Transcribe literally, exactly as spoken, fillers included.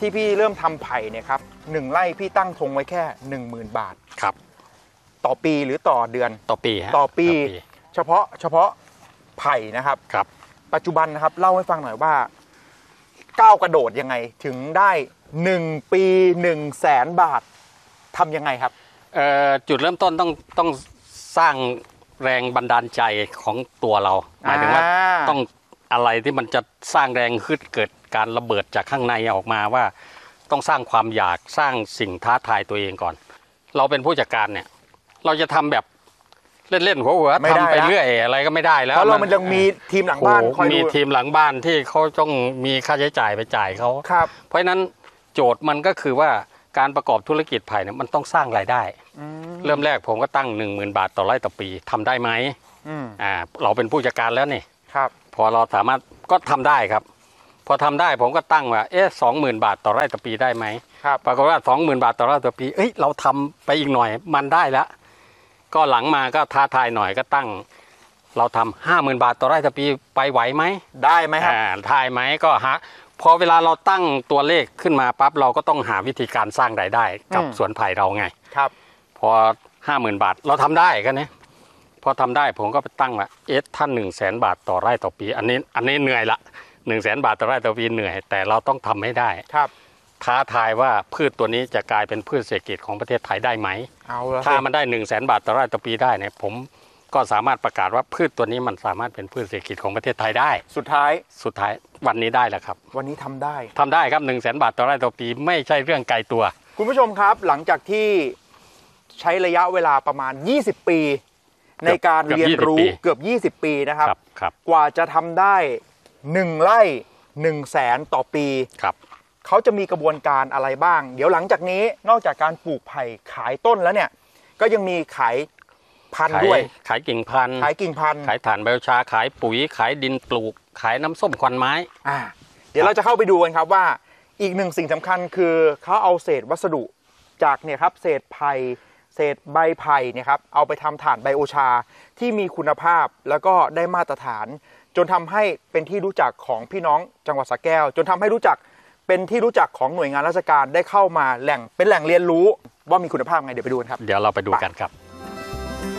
ที่พี่เริ่มทำไผ่เนี่ยครับหนึ่งไร่พี่ตั้งธงไว้แค่ หนึ่งหมื่น บาทครับต่อปีหรือต่อเดือนต่อปีฮะต่อปีเฉพาะเฉพาะไผ่นะครับครับปัจจุบันนะครับเล่าให้ฟังหน่อยว่าก้าวกระโดดยังไงถึงได้หนึ่งปีหนึ่งแสนบาททำยังไงครับเอ่อจุดเริ่มต้นต้องต้องสร้างแรงบันดาลใจของตัวเราหมายถึงว่าต้องอะไรที่มันจะสร้างแรงขึ้นเกิดการระเบิดจากข้างในออกมาว่าต้องสร้างความอยากสร้างสิ่งท้าทายตัวเองก่อนเราเป็นผู้จัดการเนี่ยเราจะทำแบบเล่นๆหัวหัวทำไปเรื่อยอะไรก็ไม่ได้แล้วเพราะเรามันยังมีทีมหลังบ้านคอยดูมีทีมหลังบ้านที่เขาต้องมีค่าใช้จ่ายไปจ่ายเขาเพราะฉะนั้นโจทย์มันก็คือว่าการประกอบธุรกิจไผ่เนี่ยมันต้องสร้างรายได้เริ่มแรกผมก็ตั้งหนึ่งหมื่นบาทต่อไร่ต่อปีทำได้ไหมอ่าเราเป็นผู้จัดการแล้วนี่ครับพอเราสามารถก็ทำได้ครับพอทำได้ผมก็ตั้งว่าเอ๊ะสองหมื่นบาทต่อไร่ต่อปีได้ไหมครับปรากฏว่าสองหมื่นบาทต่อไร่ต่อปีเอ้ยเราทำไปอีกหน่อยมันได้แล้วก็หลังมาก็ท้าทายหน่อยก็ตั้งเราทำห้าหมื่นบาทต่อไร่ต่อปีไปไหวไหมได้ไหมครับทายไหมก็ฮะพอเวลาเราตั้งตัวเลขขึ้นมาปั๊บเราก็ต้องหาวิธีการสร้างรายได้กับสวนไผ่เราไงครับพอห้าหมื่นบาทเราทำได้กันเนี่ยพอทำได้ผมก็ไปตั้งว่าเอสท่านหนึ่งแสนบาทต่อไร่ต่อปีอันนี้อันนี้เหนื่อยละหนึ่งแสนบาทต่อไร่ต่อปีเหนื่อยแต่เราต้องทำให้ได้ครับท้าทายว่าพืชตัวนี้จะกลายเป็นพืชเศรษฐกิจของประเทศไทยได้ไหมเอาถ้ามันได้หนึ่งแสนบาทต่อไร่ต่อปีได้เนี่ยผมก็สามารถประกาศว่าพืชตัวนี้มันสามารถเป็นพืชเศรษฐกิจของประเทศไทยได้สุดท้ายสุดท้ายวันนี้ได้แล้วครับวันนี้ทำได้ทำได้ครับหนึ่งแสนบาทต่อไร่ต่อปีไม่ใช่เรื่องไกลตัวคุณผู้ชมครับหลังจากที่ใช้ระยะเวลาประมาณยี่สิบปีในการเรียนรู้เกือบยี่สิบปีนะครับกว่าจะทำได้หนึ่งไร่หนึ่งแสนต่อปีครับเขาจะมีกระบวนการอะไรบ้างเดี๋ยวหลังจากนี้นอกจากการปลูกไผ่ขายต้นแล้วเนี่ยก็ยังมีขายพันธุ์ด้วยขายกิ่งพันธุ์ขายกิ่งพันธุ์ขายถ่านไบโอชาขายปุ๋ยขายดินปลูกขายน้ำส้มควันไม้อ่าเดี๋ยวเราจะเข้าไปดูกันครับว่าอีกหนึ่งสิ่งสำคัญคือเขาเอาเศษวัสดุจากเนี่ยครับเศษไผ่เศษใบไผ่เนี่ยครับเอาไปทำถ่านไบโอชาที่มีคุณภาพแล้วก็ได้มาตรฐานจนทำให้เป็นที่รู้จักของพี่น้องจังหวัดสระแก้วจนทำให้รู้จักเป็นที่รู้จักของหน่วยงานราชการได้เข้ามาแหล่งเป็นแหล่งเรียนรู้ว่ามีคุณภาพไงเดี๋ยวไปดูกันครับเดี๋ยวเราไปดูกันครับ